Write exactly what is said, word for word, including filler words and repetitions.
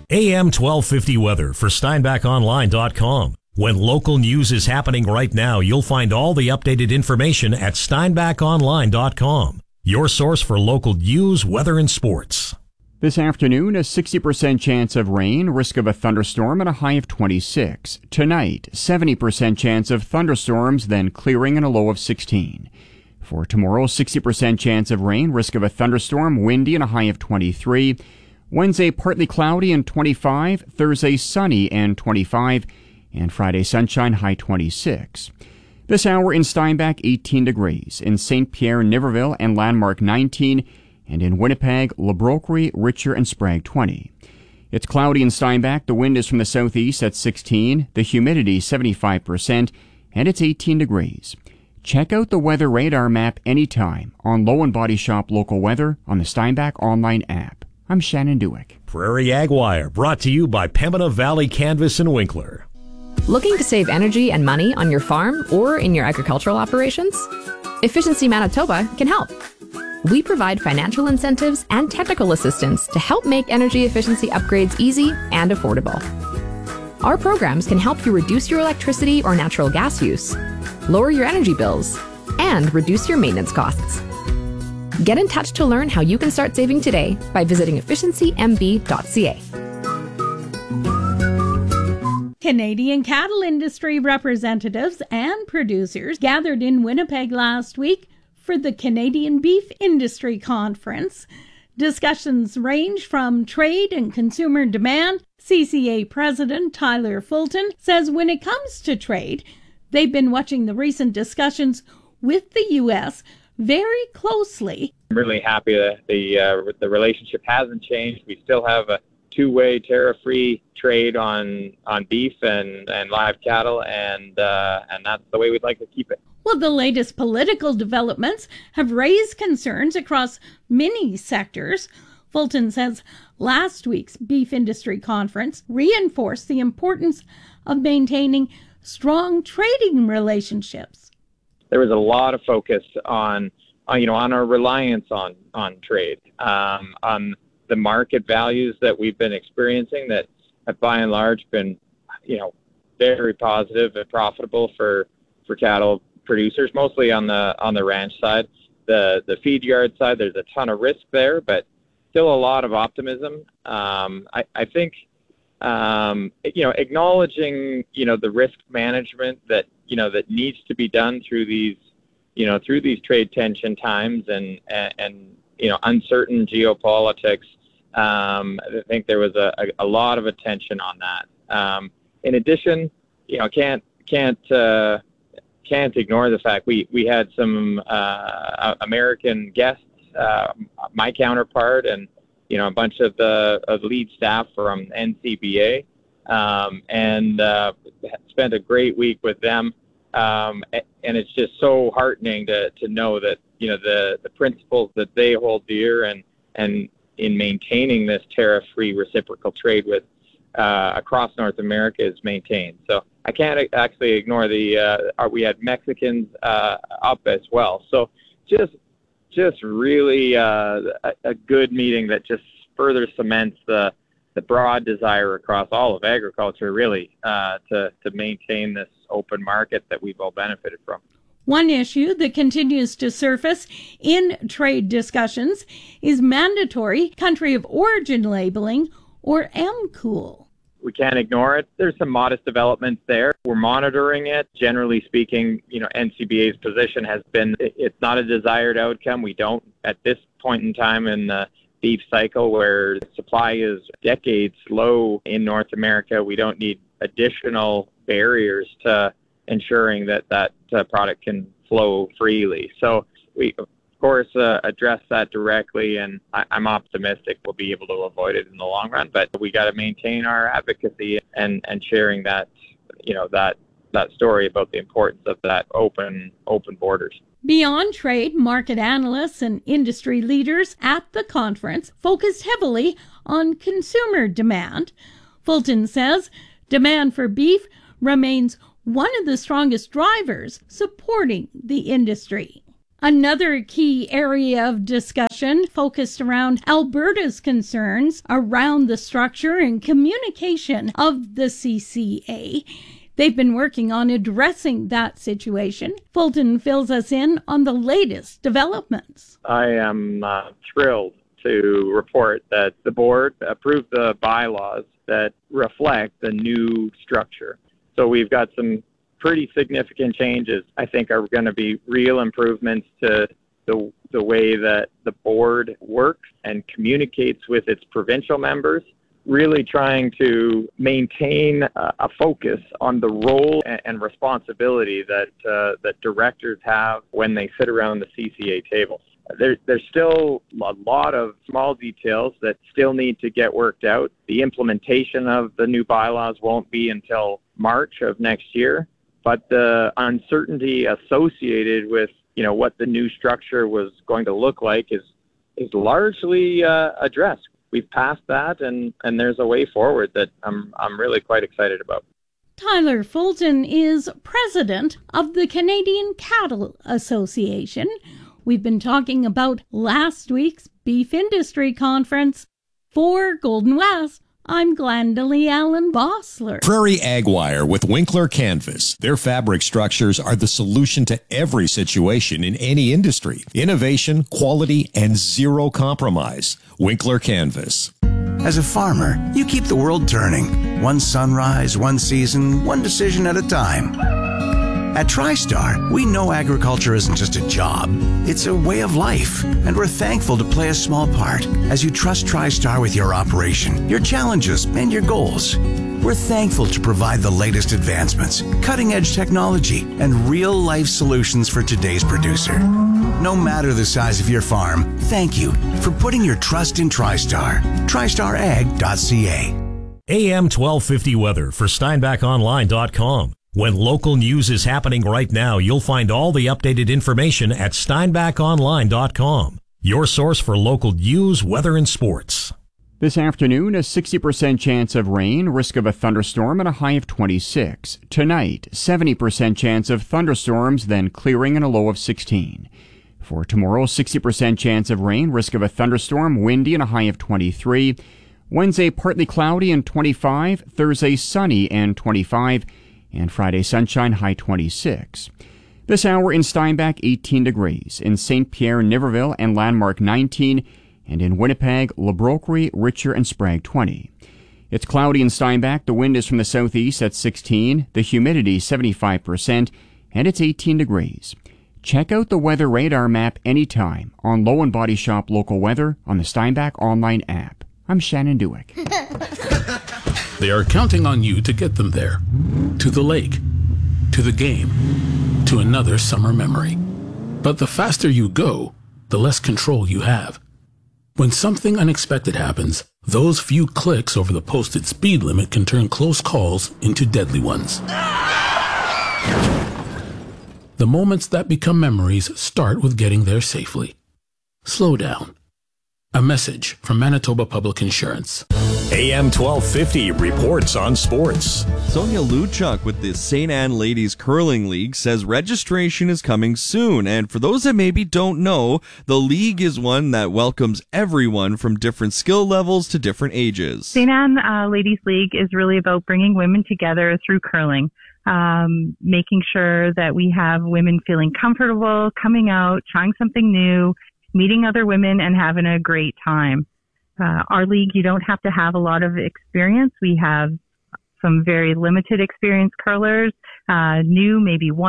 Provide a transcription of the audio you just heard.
A M twelve fifty weather for Steinbach Online dot com. When local news is happening right now, you'll find all the updated information at Steinbach Online dot com. Your source for local news, weather, and sports. This afternoon, a sixty percent chance of rain, risk of a thunderstorm, and a high of twenty-six. Tonight, seventy percent chance of thunderstorms, then clearing and a low of sixteen. For tomorrow, sixty percent chance of rain, risk of a thunderstorm, windy, and a high of twenty-three. Wednesday, partly cloudy and twenty-five. Thursday, sunny and twenty-five. And Friday, sunshine, high twenty-six. This hour in Steinbach, eighteen degrees. In Saint Pierre, Niverville, and Landmark, nineteen. And in Winnipeg, Le Brocquerie, Richer, and Sprague, twenty. It's cloudy in Steinbach. The wind is from the southeast at sixteen. The humidity, seventy-five percent. And it's eighteen degrees. Check out the weather radar map anytime on Low and Body Shop Local Weather on the Steinbach Online app. I'm Shannon Dewick. Prairie Ag Wire, brought to you by Pembina Valley Canvas and Winkler. Looking to save energy and money on your farm or in your agricultural operations? Efficiency Manitoba can help. We provide financial incentives and technical assistance to help make energy efficiency upgrades easy and affordable. Our programs can help you reduce your electricity or natural gas use, lower your energy bills, and reduce your maintenance costs. Get in touch to learn how you can start saving today by visiting efficiency m b dot c a. Canadian cattle industry representatives and producers gathered in Winnipeg last week for the Canadian Beef Industry Conference. Discussions range from trade and consumer demand. C C A President Tyler Fulton says when it comes to trade, they've been watching the recent discussions with the U S very closely. I'm really happy that the uh, the relationship hasn't changed. We still have a two-way tariff-free trade on on beef and, and live cattle, and uh, and that's the way we'd like to keep it. Well, the latest political developments have raised concerns across many sectors. Fulton says last week's beef industry conference reinforced the importance of maintaining strong trading relationships. There was a lot of focus on, on you know, on our reliance on on trade, um, on the market values that we've been experiencing that have by and large been, you know, very positive and profitable for for cattle producers, mostly on the on the ranch side. The the feed yard side, there's a ton of risk there, but still a lot of optimism. Um, I, I think, um, you know, acknowledging, you know, the risk management that, you know, that needs to be done through these, you know, through these trade tension times and, and, and you know, uncertain geopolitics. Um, I think there was a, a, a lot of attention on that. Um, in addition, you know, can't, can't, uh, can't ignore the fact we, we had some uh, American guests, uh, my counterpart and, you know, a bunch of the of lead staff from N C B A, um, and uh, spent a great week with them. Um, and it's just so heartening to, to know that, you know, the, the principles that they hold dear and, and in maintaining this tariff-free reciprocal trade with uh, across North America is maintained. So I can't actually ignore the, uh, we had Mexicans uh, up as well. So just, just really uh, a, a good meeting that just further cements the, the broad desire across all of agriculture, really, uh, to, to maintain this open market that we've all benefited from. One issue that continues to surface in trade discussions is mandatory country of origin labeling, or M C O L. We can't ignore it. There's some modest developments there. We're monitoring it. Generally speaking, you know, N C B A's position has been it's not a desired outcome. We don't, at this point in time in the beef cycle where supply is decades low in North America, we don't need additional barriers to ensuring that that uh, product can flow freely. So we, of course, uh, address that directly, and I, I'm optimistic we'll be able to avoid it in the long run. But we got to maintain our advocacy and, and sharing that, you know, that that story about the importance of that open open borders. Beyond trade, market analysts and industry leaders at the conference focused heavily on consumer demand. Fulton says demand for beef remains one of the strongest drivers supporting the industry. Another key area of discussion focused around Alberta's concerns around the structure and communication of the C C A. They've been working on addressing that situation. Fulton fills us in on the latest developments. I am uh, thrilled to report that the board approved the bylaws that reflect the new structure. So we've got some pretty significant changes, I think, are going to be real improvements to the, the way that the board works and communicates with its provincial members, really trying to maintain a, a focus on the role and, and responsibility that uh, that directors have when they sit around the C C A table. There, there's still a lot of small details that still need to get worked out. The implementation of the new bylaws won't be until March of next year, but the uncertainty associated with, you know, what the new structure was going to look like is is largely uh, addressed. We've passed that, and, and there's a way forward that I'm I'm really quite excited about. Tyler Fulton is president of the Canadian Cattle Association. We've been talking about last week's beef industry conference. For Golden West, I'm Glendalee Allen Bossler. Prairie Ag Wire with Winkler Canvas. Their fabric structures are the solution to every situation in any industry. Innovation, quality, and zero compromise. Winkler Canvas. As a farmer, you keep the world turning. One sunrise, one season, one decision at a time. At TriStar, we know agriculture isn't just a job, it's a way of life, and we're thankful to play a small part as you trust TriStar with your operation, your challenges, and your goals. We're thankful to provide the latest advancements, cutting-edge technology, and real-life solutions for today's producer. No matter the size of your farm, thank you for putting your trust in TriStar. TriStar Ag dot C A. A M twelve fifty weather for Steinbach Online dot com. When local news is happening right now, you'll find all the updated information at Steinbach Online dot com. Your source for local news, weather, and sports. This afternoon, a sixty percent chance of rain, risk of a thunderstorm, and a high of twenty-six. Tonight, seventy percent chance of thunderstorms, then clearing and a low of sixteen. For tomorrow, sixty percent chance of rain, risk of a thunderstorm, windy, and a high of twenty-three. Wednesday, partly cloudy and twenty-five. Thursday, sunny and twenty-five. And Friday, sunshine, high twenty-six. This hour in Steinbach, eighteen degrees. In Saint Pierre, Niverville, and Landmark, nineteen. And in Winnipeg, Le Brocquerie, Richer, and Sprague, twenty. It's cloudy in Steinbach. The wind is from the southeast at sixteen. The humidity, seventy-five percent. And it's eighteen degrees. Check out the weather radar map anytime on Low and Body Shop Local Weather on the Steinbach Online app. I'm Shannon Dewick. They are counting on you to get them there. To the lake, to the game, to another summer memory. But the faster you go, the less control you have. When something unexpected happens, those few clicks over the posted speed limit can turn close calls into deadly ones. The moments that become memories start with getting there safely. Slow down. A message from Manitoba Public Insurance. A M twelve fifty reports on sports. Sonia Luchuk with the Saint Anne Ladies Curling League says registration is coming soon. And for those that maybe don't know, the league is one that welcomes everyone from different skill levels to different ages. Saint Anne uh, Ladies League is really about bringing women together through curling, um, making sure that we have women feeling comfortable, coming out, trying something new, meeting other women, and having a great time. Uh, our league, you don't have to have a lot of experience. We have some very limited experienced curlers, uh, new, maybe one